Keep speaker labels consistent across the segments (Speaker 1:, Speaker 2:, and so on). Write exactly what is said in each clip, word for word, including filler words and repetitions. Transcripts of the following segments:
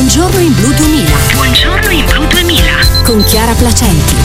Speaker 1: Buongiorno in Blu duemila. Buongiorno in Blu duemila. Con Chiara Placenti.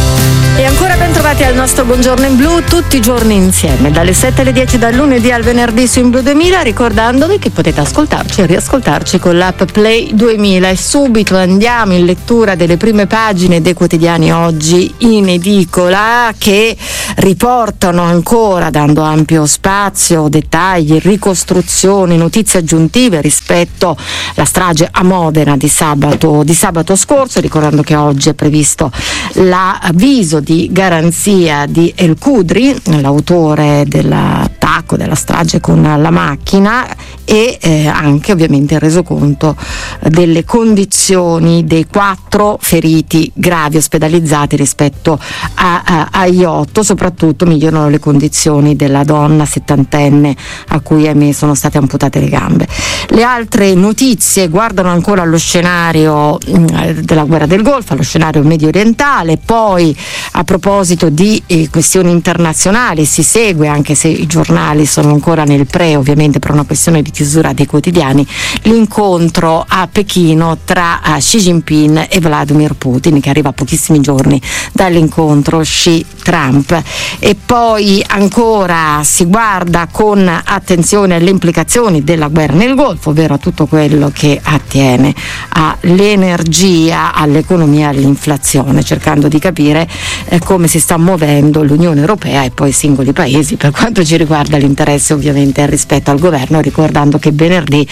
Speaker 2: E ancora ben trovati al nostro Buongiorno in Blu, tutti i giorni insieme, dalle sette alle dieci, dal lunedì al venerdì su In Blu duemila, ricordandovi che potete ascoltarci e riascoltarci con l'app Play duemila. E subito andiamo in lettura delle prime pagine dei quotidiani oggi in edicola, che riportano ancora, dando ampio spazio, dettagli, ricostruzioni, notizie aggiuntive rispetto alla strage a Modena di sabato, di sabato scorso, ricordando che oggi è previsto l'avviso di garanzia di El Khudri, l'autore dell'attacco, della strage con la macchina, e eh, anche ovviamente il resoconto delle condizioni dei quattro feriti gravi ospedalizzati rispetto a, a, agli otto. Soprattutto migliorano le condizioni della donna settantenne a cui ahimè sono state amputate le gambe. Le altre notizie guardano ancora allo scenario mh, della guerra del Golfo, allo scenario medio orientale. Poi, a proposito di eh, questioni internazionali, si segue, anche se i giornali sono ancora nel pre, ovviamente per una questione di chiusura dei quotidiani, l'incontro a Pechino tra uh, Xi Jinping e Vladimir Putin, che arriva a pochissimi giorni dall'incontro Xi-Trump. E poi ancora si guarda con attenzione alle implicazioni della guerra nel Golfo, ovvero a tutto quello che attiene all'energia, all'economia, all'inflazione, cercando di capire eh, come si sta muovendo l'Unione Europea e poi i singoli paesi per quanto ci riguarda l'interesse ovviamente rispetto al governo, ricordando che venerdì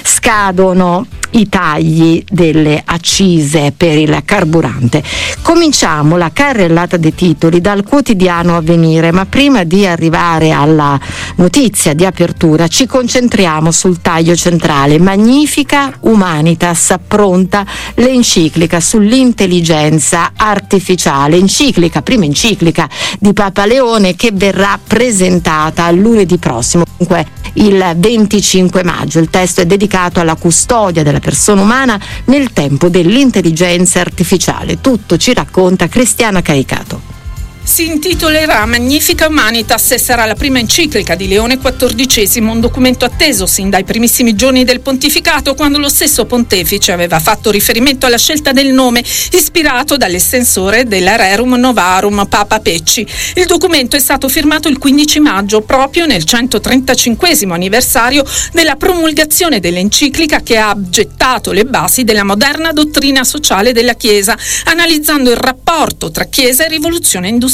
Speaker 2: scadono i tagli delle accise per il carburante. Cominciamo la carrellata dei titoli dal quotidiano Avvenire, ma prima di arrivare alla notizia di apertura ci concentriamo sul taglio centrale. Magnifica Humanitas pronta l'enciclica sull'intelligenza artificiale, enciclica, prima enciclica di Papa Leone, che verrà presentata lunedì prossimo, dunque il venticinque maggio. Il testo è dedicato alla custodia della persona umana nel tempo dell'intelligenza artificiale. Tutto ci racconta Cristiana Caricato.
Speaker 3: Si intitolerà Magnifica Humanitas e sarà la prima enciclica di Leone quattordicesimo, un documento atteso sin dai primissimi giorni del pontificato, quando lo stesso pontefice aveva fatto riferimento alla scelta del nome ispirato dall'estensore della Rerum Novarum, Papa Pecci. Il documento è stato firmato il quindici maggio, proprio nel centotrentacinquesimo anniversario della promulgazione dell'enciclica, che ha gettato le basi della moderna dottrina sociale della Chiesa, analizzando il rapporto tra Chiesa e rivoluzione industriale.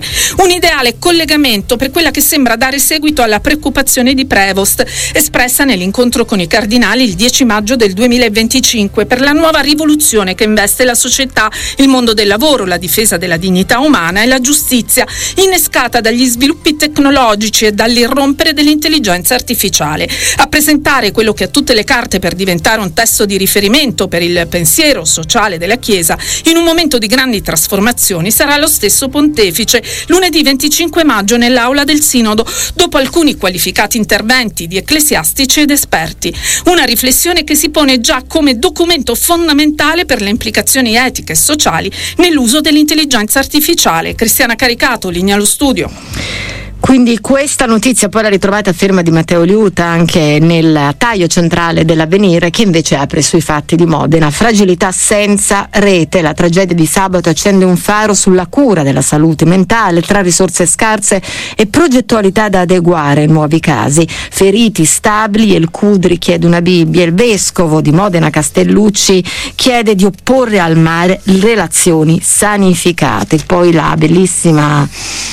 Speaker 3: Un ideale collegamento per quella che sembra dare seguito alla preoccupazione di Prevost, espressa nell'incontro con i cardinali il dieci maggio del duemilaventicinque, per la nuova rivoluzione che investe la società, il mondo del lavoro, la difesa della dignità umana e la giustizia, innescata dagli sviluppi tecnologici e dall'irrompere dell'intelligenza artificiale. A presentare quello che ha tutte le carte per diventare un testo di riferimento per il pensiero sociale della Chiesa in un momento di grandi trasformazioni sarà lo stesso pontefice lunedì venticinque maggio nell'aula del Sinodo, dopo alcuni qualificati interventi di ecclesiastici ed esperti. Una riflessione che si pone già come documento fondamentale per le implicazioni etiche e sociali nell'uso dell'intelligenza artificiale. Cristiana Caricato, linea allo studio.
Speaker 2: Quindi questa notizia poi la ritrovate a firma di Matteo Liuta anche nel taglio centrale dell'Avvenire, che invece apre sui fatti di Modena. Fragilità senza rete, la tragedia di sabato accende un faro sulla cura della salute mentale, tra risorse scarse e progettualità da adeguare ai nuovi casi. Feriti stabili, El Khudri chiede una Bibbia, il vescovo di Modena Castellucci chiede di opporre al mare relazioni sanificate. Poi la bellissima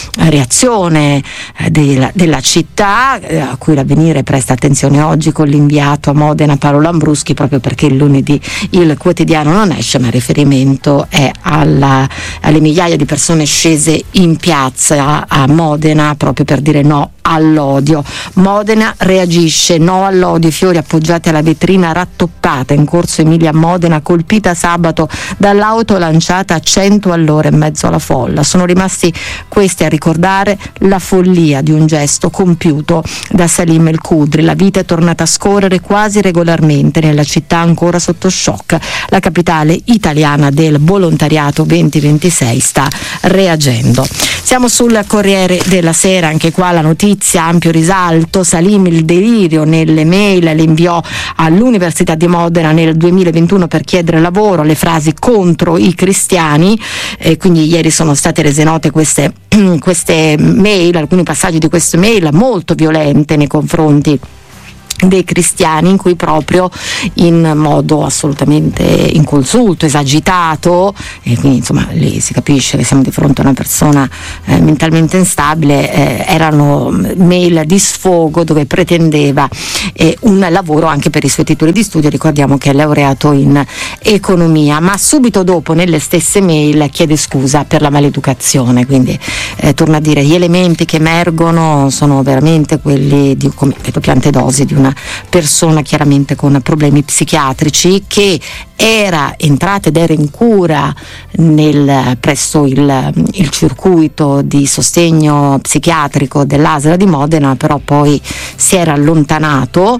Speaker 2: reazione Della, della città, eh, a cui l'Avvenire presta attenzione oggi con l'inviato a Modena Paolo Lambruschi, proprio perché il lunedì il quotidiano non esce, ma il riferimento è alla, alle migliaia di persone scese in piazza a Modena proprio per dire no all'odio. Modena reagisce, no all'odio, fiori appoggiati alla vetrina rattoppata in corso Emilia a Modena, colpita sabato dall'auto lanciata a cento all'ora in mezzo alla folla. Sono rimasti questi a ricordare la follia follia di un gesto compiuto da Salim El-Khudri. La vita è tornata a scorrere quasi regolarmente nella città ancora sotto shock. La capitale italiana del volontariato venti ventisei sta reagendo. Siamo sul Corriere della Sera, anche qua la notizia, ampio risalto. Salim il delirio nelle mail, le inviò all'Università di Modena nel duemilaventuno per chiedere lavoro, le frasi contro i cristiani, e quindi ieri sono state rese note queste, queste mail, alcuni passaggi di queste mail molto violente nei confronti dei cristiani, in cui proprio in modo assolutamente inconsulto, esagitato, e quindi insomma lì si capisce che siamo di fronte a una persona eh, mentalmente instabile, eh, erano mail di sfogo dove pretendeva eh, un lavoro anche per i suoi titoli di studio. Ricordiamo che è laureato in economia, ma subito dopo nelle stesse mail chiede scusa per la maleducazione, quindi eh, torna a dire gli elementi che emergono sono veramente quelli di, come doppia antedosi di una persona chiaramente con problemi psichiatrici, che era entrata ed era in cura nel, presso il, il circuito di sostegno psichiatrico dell'A S L di Modena, però poi si era allontanato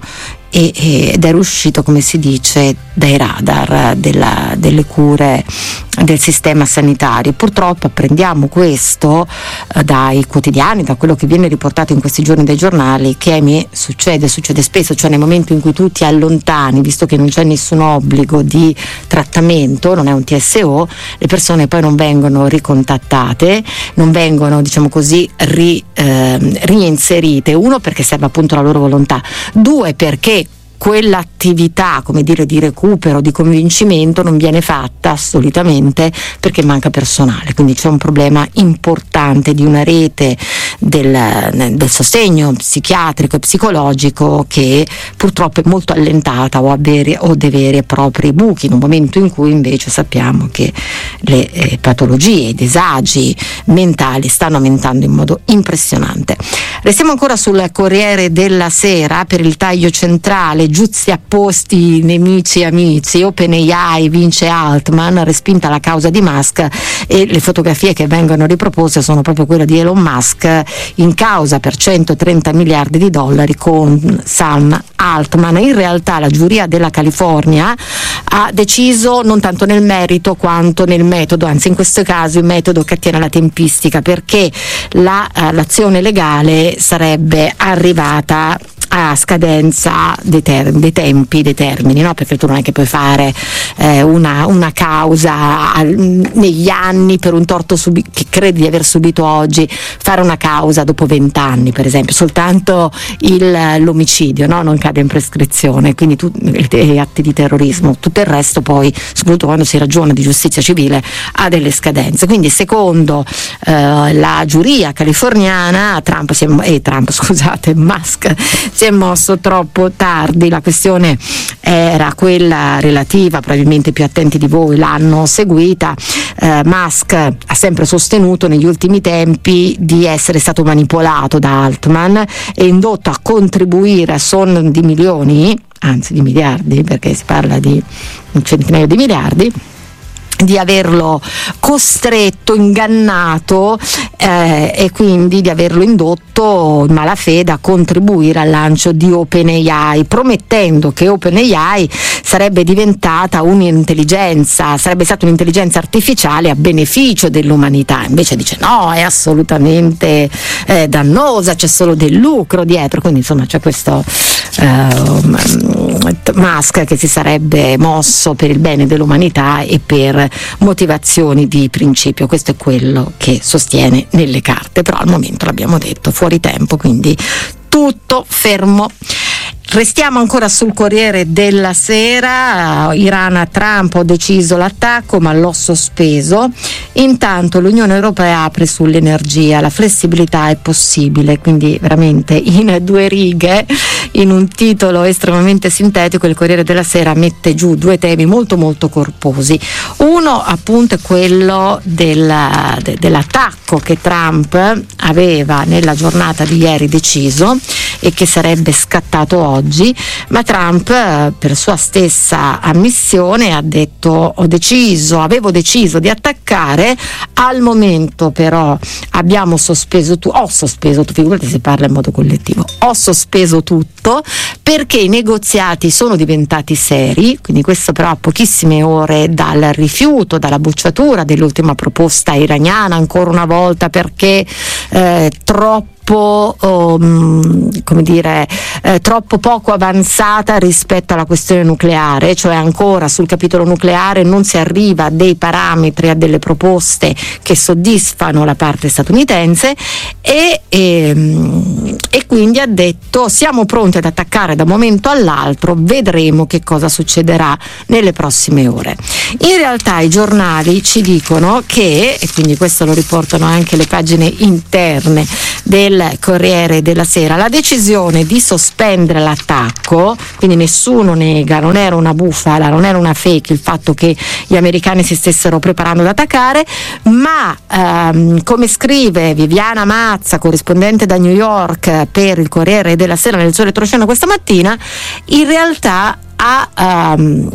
Speaker 2: ed era uscito, come si dice, dai radar della, delle cure del sistema sanitario. Purtroppo apprendiamo questo eh, dai quotidiani, da quello che viene riportato in questi giorni dai giornali, che ahimè succede, succede spesso, cioè nel momento in cui tu ti allontani, visto che non c'è nessun obbligo di trattamento, non è un T S O, le persone poi non vengono ricontattate, non vengono, diciamo così, ri, eh, reinserite. Uno, perché serve appunto la loro volontà; due, perché quell'attività, come dire, di recupero, di convincimento non viene fatta solitamente perché manca personale. Quindi c'è un problema importante di una rete del, del sostegno psichiatrico e psicologico che purtroppo è molto allentata o, avere, o deve avere propri buchi, in un momento in cui invece sappiamo che le eh, patologie, i disagi mentali stanno aumentando in modo impressionante. Restiamo ancora sul Corriere della Sera per il taglio centrale. Giusti apposti, nemici e amici. OpenAI vince Altman, respinta la causa di Musk, e le fotografie che vengono riproposte sono proprio quelle di Elon Musk in causa per centotrenta miliardi di dollari con Sam Altman. In realtà la giuria della California ha deciso non tanto nel merito quanto nel metodo, anzi in questo caso il metodo che attiene alla tempistica, perché la, l'azione legale sarebbe arrivata a scadenza dei, ter- dei tempi, dei termini, no? Perché tu non è che puoi fare eh, una, una causa al, negli anni per un torto subi- che credi di aver subito oggi, fare una causa dopo vent'anni per esempio, soltanto il, l'omicidio, no? Non cade in prescrizione, quindi tu, gli atti di terrorismo, tutto il resto poi, soprattutto quando si ragiona di giustizia civile, ha delle scadenze. Quindi secondo eh, la giuria californiana Trump, si è, eh, Trump scusate, Musk si è mosso troppo tardi. La questione era quella relativa, probabilmente più attenti di voi l'hanno seguita. eh, Musk ha sempre sostenuto negli ultimi tempi di essere stato manipolato da Altman e indotto a contribuire a son di milioni, anzi di miliardi, perché si parla di un centinaio di miliardi, di averlo costretto, ingannato eh, e quindi di averlo indotto in malafede a contribuire al lancio di OpenAI, promettendo che OpenAI sarebbe diventata un'intelligenza, sarebbe stata un'intelligenza artificiale a beneficio dell'umanità. Invece dice no, è assolutamente eh, dannosa, c'è solo del lucro dietro. Quindi insomma c'è questo eh, Musk che si sarebbe mosso per il bene dell'umanità e per motivazioni di principio. Questo è quello che sostiene nelle carte, però al momento, l'abbiamo detto, fuori tempo, quindi tutto fermo. Restiamo ancora sul Corriere della Sera. Iran a Trump: ho deciso l'attacco ma l'ho sospeso. Intanto l'Unione Europea apre sull'energia, la flessibilità è possibile, quindi veramente in due righe, in un titolo estremamente sintetico, il Corriere della Sera mette giù due temi molto molto corposi. Uno appunto è quello della, de, dell'attacco che Trump aveva nella giornata di ieri deciso e che sarebbe scattato oggi oggi, ma Trump eh, per sua stessa ammissione ha detto: ho deciso, avevo deciso di attaccare, al momento però abbiamo sospeso tu- ho sospeso tutto, figurati se parla in modo collettivo, ho sospeso tutto perché i negoziati sono diventati seri, quindi questo però a pochissime ore dal rifiuto, dalla bocciatura dell'ultima proposta iraniana, ancora una volta perché eh, troppo Um, come dire eh, troppo poco avanzata rispetto alla questione nucleare, cioè ancora sul capitolo nucleare non si arriva a dei parametri, a delle proposte che soddisfano la parte statunitense e, e, e quindi ha detto: siamo pronti ad attaccare da un momento all'altro, vedremo che cosa succederà nelle prossime ore. In realtà i giornali ci dicono che, e quindi questo lo riportano anche le pagine interne del Corriere della Sera, la decisione di sospendere l'attacco, quindi nessuno nega, non era una bufala, non era una fake il fatto che gli americani si stessero preparando ad attaccare, ma ehm, come scrive Viviana Mazza, corrispondente da New York per il Corriere della Sera nel Sole Troceno questa mattina, in realtà a um,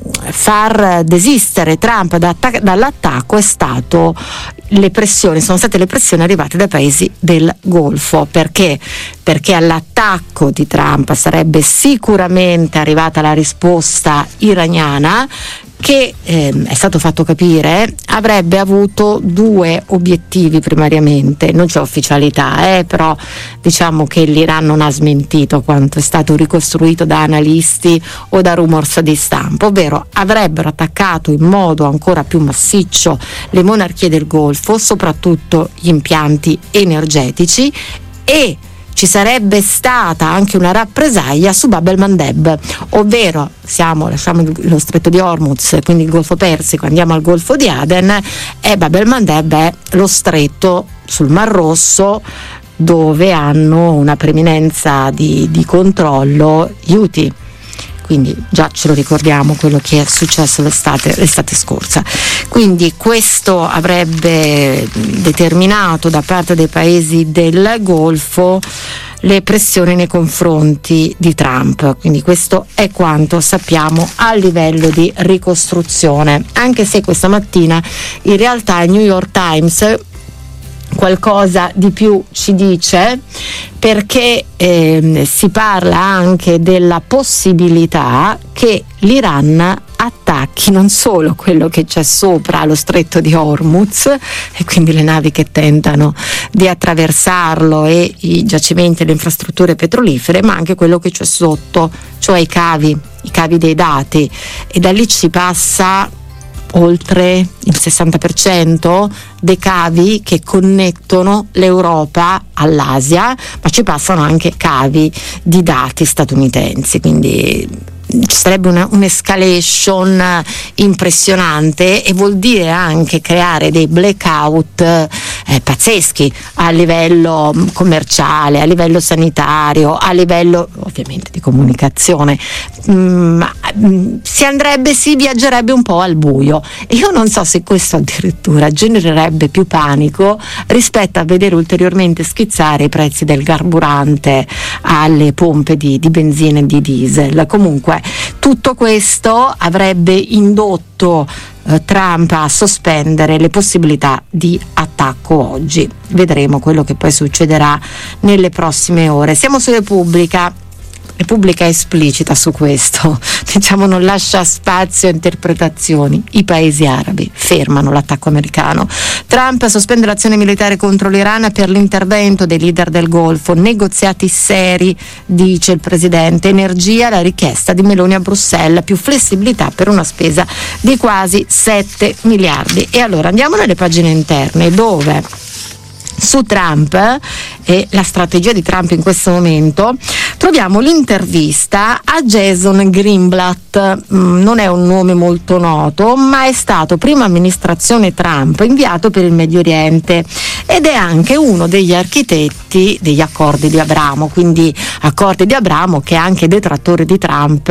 Speaker 2: far desistere Trump da attac- dall'attacco è stato le pressioni, sono state le pressioni arrivate dai paesi del Golfo. Perché? Perché all'attacco di Trump sarebbe sicuramente arrivata la risposta iraniana che ehm, è stato fatto capire avrebbe avuto due obiettivi primariamente, non c'è ufficialità, eh, però diciamo che l'Iran non ha smentito quanto è stato ricostruito da analisti o da rumors di stampa, ovvero avrebbero attaccato in modo ancora più massiccio le monarchie del Golfo, soprattutto gli impianti energetici, e ci sarebbe stata anche una rappresaglia su Bab el-Mandeb, ovvero siamo, lasciamo lo stretto di Hormuz, quindi il Golfo Persico, andiamo al Golfo di Aden, e Bab el-Mandeb è lo stretto sul Mar Rosso dove hanno una preminenza di, di controllo gli Houthi. Quindi già ce lo ricordiamo quello che è successo l'estate, l'estate scorsa. Quindi questo avrebbe determinato da parte dei paesi del Golfo le pressioni nei confronti di Trump. Quindi questo è quanto sappiamo a livello di ricostruzione, anche se questa mattina in realtà il New York Times qualcosa di più ci dice, perché eh, si parla anche della possibilità che l'Iran attacchi non solo quello che c'è sopra lo stretto di Hormuz e quindi le navi che tentano di attraversarlo e i giacimenti e le infrastrutture petrolifere, ma anche quello che c'è sotto, cioè i cavi, i cavi dei dati, e da lì ci passa oltre il sessanta per cento dei cavi che connettono l'Europa all'Asia, ma ci passano anche cavi di dati statunitensi, quindi ci sarebbe una, un'escalation impressionante, e vuol dire anche creare dei blackout eh, pazzeschi a livello commerciale, a livello sanitario, a livello ovviamente di comunicazione. Mm, ma mm, si andrebbe, si viaggerebbe un po' al buio, e io non so se questo addirittura genererebbe più panico rispetto a vedere ulteriormente schizzare i prezzi del carburante alle pompe di, di benzina e di diesel. Comunque tutto questo avrebbe indotto eh, Trump a sospendere le possibilità di attacco oggi. Vedremo quello che poi succederà nelle prossime ore. Siamo su Repubblica. Repubblica è esplicita su questo, diciamo non lascia spazio a interpretazioni. I paesi arabi fermano l'attacco americano. Trump sospende l'azione militare contro l'Iran per l'intervento dei leader del Golfo, negoziati seri, dice il presidente. Energia, la richiesta di Meloni a Bruxelles, più flessibilità per una spesa di quasi sette miliardi. E allora andiamo nelle pagine interne, dove su Trump e la strategia di Trump in questo momento troviamo l'intervista a Jason Greenblatt. Mm, non è un nome molto noto, ma è stato prima amministrazione Trump inviato per il Medio Oriente ed è anche uno degli architetti degli accordi di Abramo, quindi accordi di Abramo che anche i detrattori di Trump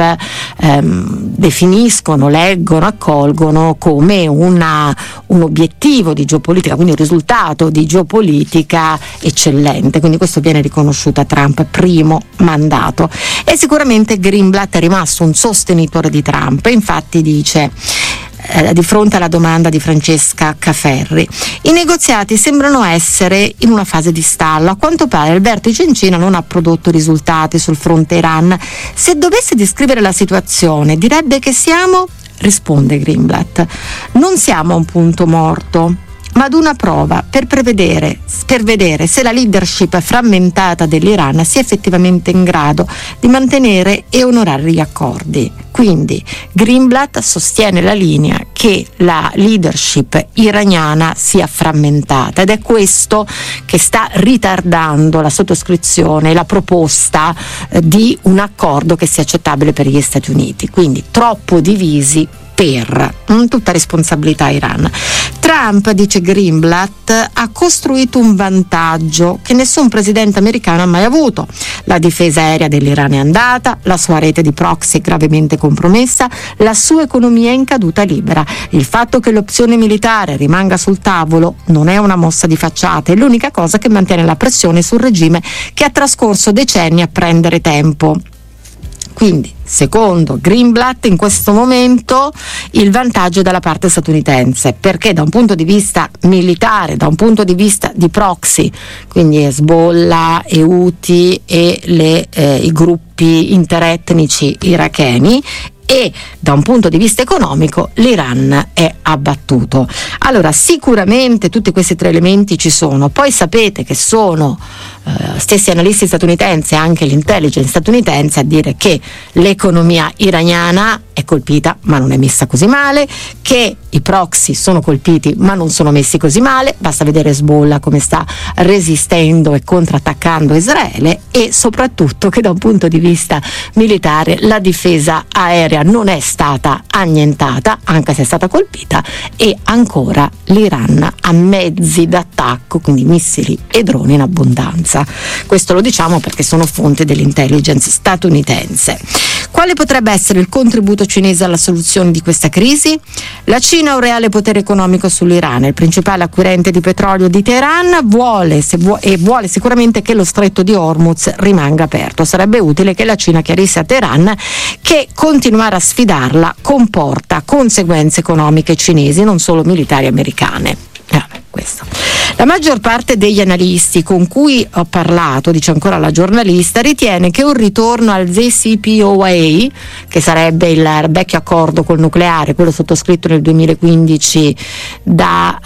Speaker 2: ehm, definiscono, leggono, accolgono come una, un obiettivo di geopolitica, quindi un risultato di geopolitica eccellente, quindi questo viene riconosciuto a Trump, primo mandato. E sicuramente Greenblatt è rimasto un sostenitore di Trump, infatti dice eh, di fronte alla domanda di Francesca Caferri: i negoziati sembrano essere in una fase di stallo, a quanto pare il vertice in Cina non ha prodotto risultati sul fronte Iran. Se dovesse descrivere la situazione direbbe che siamo, risponde Greenblatt, non siamo a un punto morto, ma ad una prova per prevedere, per vedere se la leadership frammentata dell'Iran sia effettivamente in grado di mantenere e onorare gli accordi. Quindi Greenblatt sostiene la linea che la leadership iraniana sia frammentata, ed è questo che sta ritardando la sottoscrizione e la proposta eh, di un accordo che sia accettabile per gli Stati Uniti. Quindi troppo divisi per mh, tutta responsabilità Iran. Trump, dice Greenblatt, ha costruito un vantaggio che nessun presidente americano ha mai avuto. La difesa aerea dell'Iran è andata, la sua rete di proxy è gravemente compromessa, la sua economia è in caduta libera. Il fatto che l'opzione militare rimanga sul tavolo non è una mossa di facciata, è l'unica cosa che mantiene la pressione sul regime che ha trascorso decenni a prendere tempo. Quindi, secondo Greenblatt, in questo momento il vantaggio è dalla parte statunitense, perché da un punto di vista militare, da un punto di vista di proxy, quindi Hezbollah e Houthi e le, eh, i gruppi interetnici iracheni, e da un punto di vista economico l'Iran è abbattuto. Allora sicuramente tutti questi tre elementi ci sono, poi sapete che sono eh, stessi analisti statunitensi, anche l'intelligence statunitense, a dire che l'economia iraniana è colpita ma non è messa così male, che i proxy sono colpiti ma non sono messi così male, basta vedere Hezbollah come sta resistendo e contrattaccando Israele, e soprattutto che da un punto di vista militare la difesa aerea non è stata annientata, anche se è stata colpita, e ancora l'Iran ha mezzi d'attacco, quindi missili e droni in abbondanza. Questo lo diciamo perché sono fonte dell'intelligence statunitense. Quale potrebbe essere il contributo cinese alla soluzione di questa crisi? La Cina ha un reale potere economico sull'Iran, il principale acquirente di petrolio di Teheran, vuole, se vuo, e vuole sicuramente che lo stretto di Hormuz rimanga aperto. Sarebbe utile che la Cina chiarisse a Teheran che continuare a sfidarla comporta conseguenze economiche cinesi, non solo militari americane. Eh, questo. La maggior parte degli analisti con cui ho parlato, dice ancora la giornalista, ritiene che un ritorno al J C P O A, che sarebbe il vecchio accordo col nucleare, quello sottoscritto nel duemilaquindici da,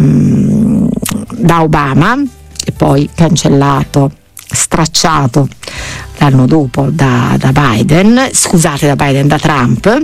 Speaker 2: um, da Obama e poi cancellato, stracciato l'anno dopo da, da Biden, scusate da Biden, da Trump,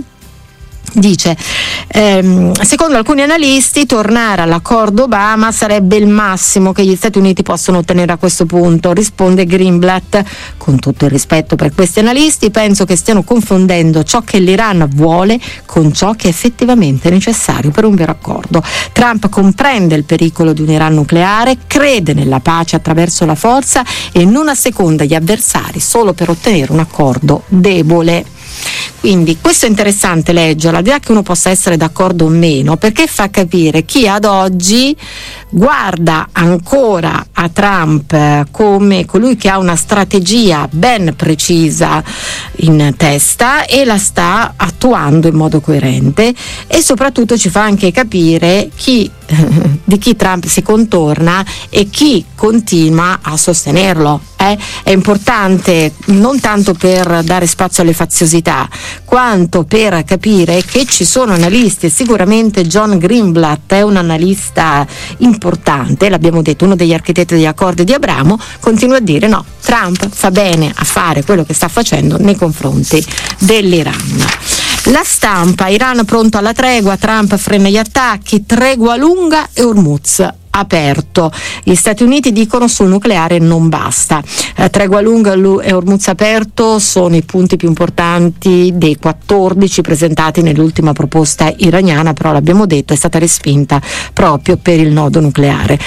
Speaker 2: dice ehm, secondo alcuni analisti tornare all'accordo Obama sarebbe il massimo che gli Stati Uniti possono ottenere a questo punto. Risponde Greenblatt: con tutto il rispetto per questi analisti, penso che stiano confondendo ciò che l'Iran vuole con ciò che è effettivamente necessario per un vero accordo. Trump comprende il pericolo di un Iran nucleare, crede nella pace attraverso la forza e non asseconda gli avversari solo per ottenere un accordo debole. Quindi questo è interessante leggerlo, al di là che uno possa essere d'accordo o meno, perché fa capire chi ad oggi guarda ancora a Trump come colui che ha una strategia ben precisa in testa e la sta attuando in modo coerente, e soprattutto ci fa anche capire chi di chi Trump si contorna e chi continua a sostenerlo. Eh? È importante non tanto per dare spazio alle faziosità, quanto per capire che ci sono analisti, e sicuramente John Greenblatt è un analista importante, l'abbiamo detto, uno degli architetti degli accordi di Abramo, continua a dire no, Trump fa bene a fare quello che sta facendo nei confronti dell'Iran. La Stampa: Iran pronto alla tregua, Trump frena gli attacchi, tregua lunga e Hormuz aperto. Gli Stati Uniti dicono sul nucleare non basta. Eh, tregua lunga e Hormuz aperto sono i punti più importanti dei quattordici presentati nell'ultima proposta iraniana, però l'abbiamo detto è stata respinta proprio per il nodo nucleare.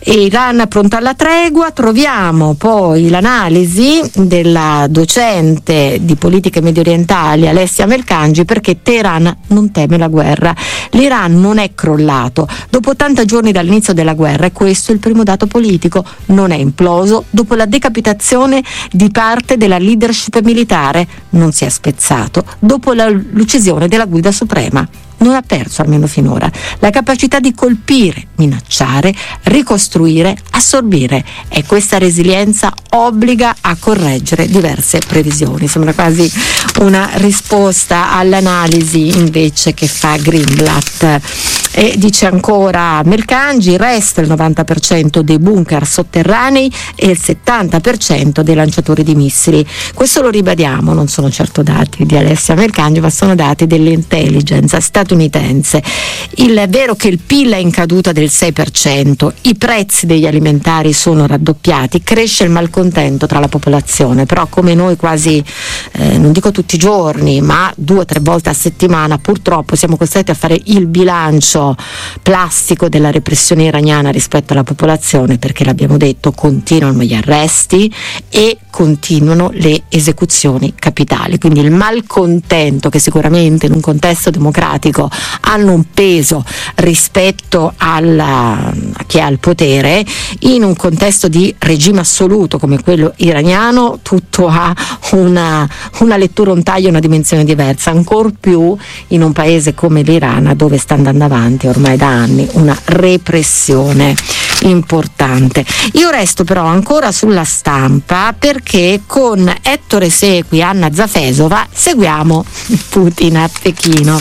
Speaker 2: E Iran pronto alla tregua. Troviamo poi l'analisi della docente di politiche mediorientali Alessia Melkanji, perché Teheran non teme la guerra. L'Iran non è crollato. Dopo ottanta giorni dall'inizio della guerra, e questo è il primo dato politico, non è imploso. Dopo la decapitazione di parte della leadership militare, non si è spezzato. Dopo la, l'uccisione della guida suprema, non ha perso, almeno finora, la capacità di colpire, minacciare, ricostruire, assorbire, e questa resilienza obbliga a correggere diverse previsioni. Sembra quasi una risposta all'analisi invece che fa Greenblatt. E dice ancora Melkanji: resta il novanta per cento dei bunker sotterranei e il settanta per cento dei lanciatori di missili. Questo lo ribadiamo, non sono certo dati di Alessia Melkanji, ma sono dati dell'intelligence statunitense. Il, è vero che il P I L è in caduta del sei per cento, i prezzi degli alimentari sono raddoppiati, cresce il malcontento tra la popolazione, però come noi quasi, eh, non dico tutti i giorni, ma due o tre volte a settimana, purtroppo siamo costretti a fare il bilancio plastico della repressione iraniana rispetto alla popolazione, perché l'abbiamo detto, continuano gli arresti e continuano le esecuzioni capitali, quindi il malcontento, che sicuramente in un contesto democratico hanno un peso rispetto alla, a chi è al potere, in un contesto di regime assoluto come quello iraniano tutto ha una, una lettura, un taglio, una dimensione diversa, ancor più in un paese come l'Iran, dove sta andando avanti ormai da anni una repressione importante. Io resto però ancora sulla stampa, perché con Ettore Sequi e Anna Zafesova seguiamo Putin a Pechino.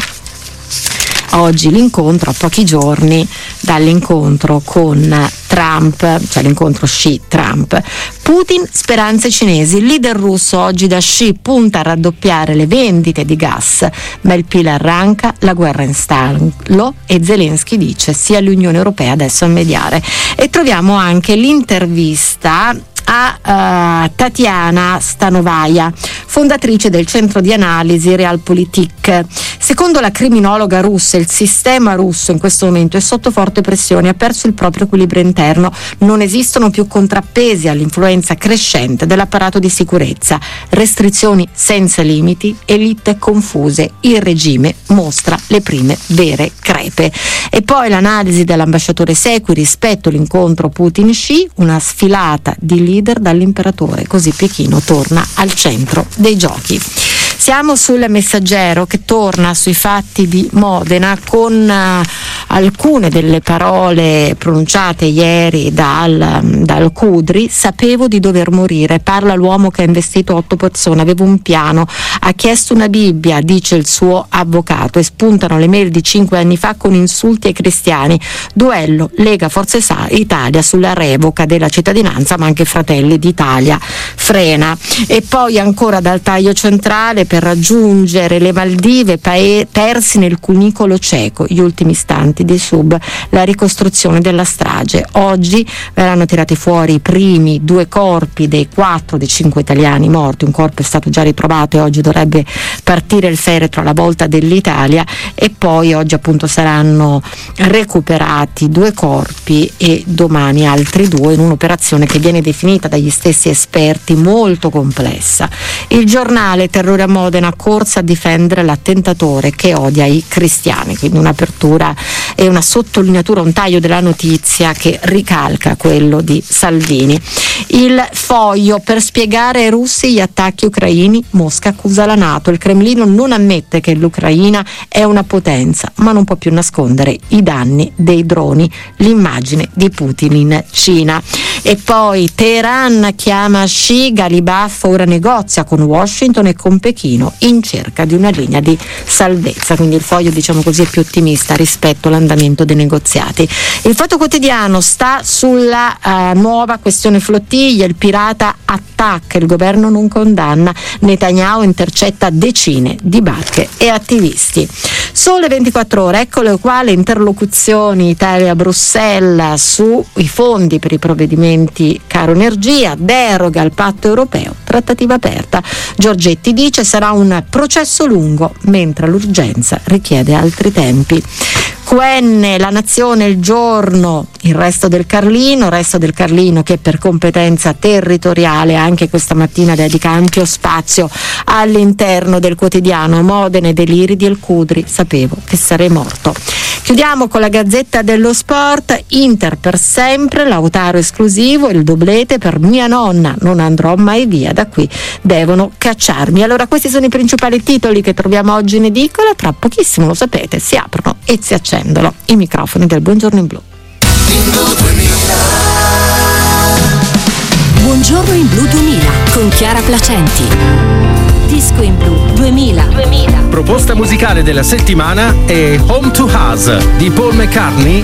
Speaker 2: Oggi l'incontro, a pochi giorni dall'incontro con Trump, cioè l'incontro Xi-Trump. Putin, speranze cinesi. Il leader russo oggi da Xi punta a raddoppiare le vendite di gas, ma il P I L arranca, la guerra in stallo, e Zelensky dice sia l'Unione Europea adesso a mediare. E troviamo anche l'intervista a uh, Tatiana Stanovaia, fondatrice del centro di analisi Realpolitik. Secondo la criminologa russa, il sistema russo in questo momento è sotto forte pressione, ha perso il proprio equilibrio interno, non esistono più contrappesi all'influenza crescente dell'apparato di sicurezza, restrizioni senza limiti, elite confuse, il regime mostra le prime vere crepe. E poi l'analisi dell'ambasciatore Sequi rispetto all'incontro Putin-Xi, una sfilata di leader dall'imperatore, così Pechino torna al centro dei giochi. Siamo sul Messaggero, che torna sui fatti di Modena con uh, alcune delle parole pronunciate ieri dal, dal Cudri. Sapevo di dover morire, parla l'uomo che ha investito otto persone, avevo un piano, ha chiesto una Bibbia, dice il suo avvocato, e spuntano le mail di cinque anni fa con insulti ai cristiani. Duello Lega Forza Italia sulla revoca della cittadinanza, ma anche Fratelli d'Italia frena. E poi ancora dal taglio centrale, per raggiungere le Maldive pae- persi nel cunicolo cieco, gli ultimi istanti dei sub, la ricostruzione della strage. Oggi verranno tirati fuori i primi due corpi dei quattro dei cinque italiani morti, un corpo è stato già ritrovato e oggi dovrebbe partire il feretro alla volta dell'Italia, e poi oggi appunto saranno recuperati due corpi e domani altri due, in un'operazione che viene definita dagli stessi esperti molto complessa. Il Giornale, terrore a Modena, corsa a difendere l'attentatore che odia i cristiani, quindi un'apertura e una sottolineatura, un taglio della notizia che ricalca quello di Salvini. Il Foglio, per spiegare ai russi gli attacchi ucraini, Mosca accusa la NATO, il Cremlino non ammette che l'Ucraina è una potenza, ma non può più nascondere i danni dei droni, l'immagine di Putin in Cina. E poi Teheran chiama Xi, Galibaf ora negozia con Washington e con Pechino in cerca di una linea di salvezza, quindi il Foglio, diciamo così, è più ottimista rispetto all'andamento dei negoziati. Il Fatto Quotidiano sta sulla uh, nuova questione flottiglia, il pirata attacca, il governo non condanna, Netanyahu intercetta decine di barche e attivisti. Sole ventiquattro ore, ecco le quali interlocuzioni Italia-Bruxelles sui fondi per i provvedimenti caro energia, deroga al patto europeo, trattativa aperta. Giorgetti dice sarà un processo lungo, mentre l'urgenza richiede altri tempi. Q N, La Nazione, Il Giorno, Il Resto del Carlino, Resto del Carlino che per competenza territoriale anche questa mattina dedica ampio spazio all'interno del quotidiano. Modena, Deliri del Cudri, sapevo che sarei morto. Chiudiamo con la Gazzetta dello Sport. Inter per sempre, Lautaro esclusivo, il doblete per mia nonna, non andrò mai via da qui, devono cacciarmi. Allora questi sono i principali titoli che troviamo oggi in edicola. Tra pochissimo, lo sapete, si aprono e si accendono i microfoni del Buongiorno in Blu.
Speaker 1: Buongiorno in Blu duemila con Chiara Placenti. Disco in Blu duemila. duemila.
Speaker 4: Proposta musicale della settimana è Home to Us di Paul McCartney